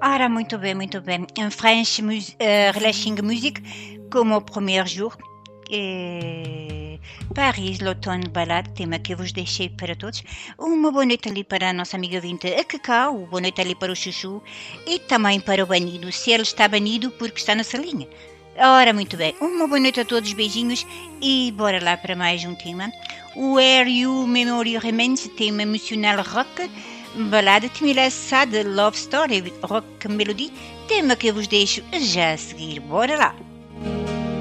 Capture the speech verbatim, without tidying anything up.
Ora, muito bem, muito bem. Em French mus uh, Relaxing Music, como o primeiro jour. E... Paris, l'automne balade, tema que eu vos deixei para todos. Uma boa noite ali para a nossa amiga Vinta, a Cacau, boa noite ali para o Chuchu e também para o banido, se ele está banido porque está na salinha. Ora, muito bem, uma boa noite a todos, beijinhos e bora lá para mais um tema. Where You Memory Remains, tema emocional rock, balada timilhaçada, love story, rock melody, tema que eu vos deixo já a seguir. Bora lá!